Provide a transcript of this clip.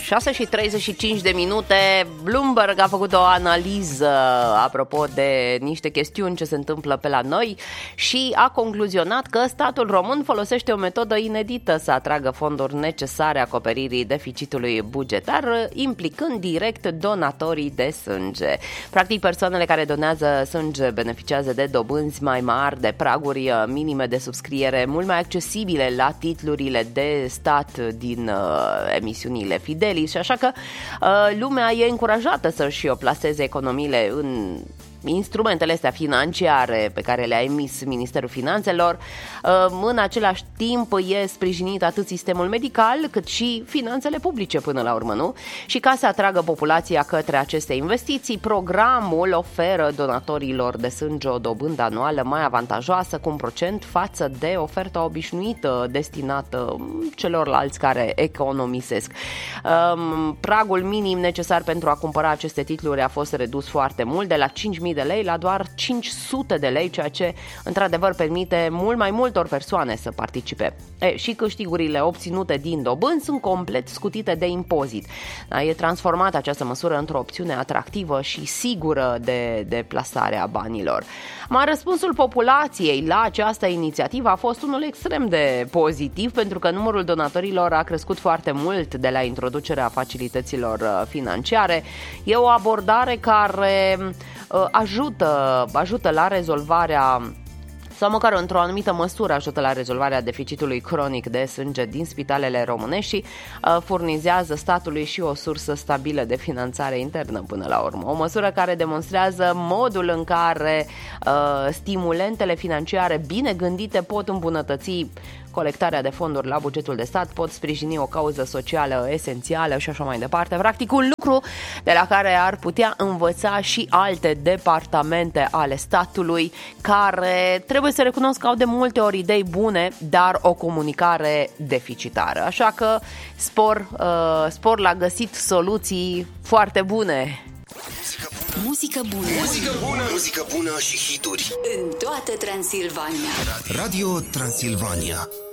6:35. Bloomberg a făcut o analiză apropo de niște chestiuni ce se întâmplă pe la noi și a concluzionat că statul român folosește o metodă inedită să atragă fonduri necesare acoperirii deficitului bugetar, implicând direct donatorii de sânge. Practic, persoanele care donează sânge beneficiază de dobânzi mai mari, de praguri minime de subscriere mult mai accesibile la titlurile de stat din emisiunile Fidelis și așa că lumea e încurajată să-și plaseze economiile în instrumentele astea financiare pe care le-a emis Ministerul Finanțelor. În același timp e sprijinit atât sistemul medical cât și finanțele publice până la urmă, nu? Și ca să atragă populația către aceste investiții, programul oferă donatorilor de sânge o dobândă anuală mai avantajoasă cu 1% față de oferta obișnuită destinată celorlalți care economisesc. Pragul minim necesar pentru a cumpăra aceste titluri a fost redus foarte mult, de la 5.000 de lei la doar 500 de lei, ceea ce într-adevăr permite mult mai multor persoane să participe. Și câștigurile obținute din dobânzi sunt complet scutite de impozit. E transformată această măsură într-o opțiune atractivă și sigură de plasare a banilor. Răspunsul populației la această inițiativă a fost unul extrem de pozitiv, pentru că numărul donatorilor a crescut foarte mult de la introducerea facilităților financiare. E o abordare care ajută la rezolvarea, sau măcar într-o anumită măsură ajută la rezolvarea deficitului cronic de sânge din spitalele românești și furnizează statului și o sursă stabilă de finanțare internă până la urmă. O măsură care demonstrează modul în care stimulentele financiare bine gândite pot îmbunătăți colectarea de fonduri la bugetul de stat, pot sprijini o cauză socială esențială și așa mai departe. Practic un lucru de la care ar putea învăța și alte departamente ale statului, care trebuie să recunosc că au de multe ori idei bune, dar o comunicare deficitară. Așa că spor la găsit soluții foarte bune. Muzică bună. Muzică bună. Muzică bună și hituri în toată Transilvania. Radio Transilvania.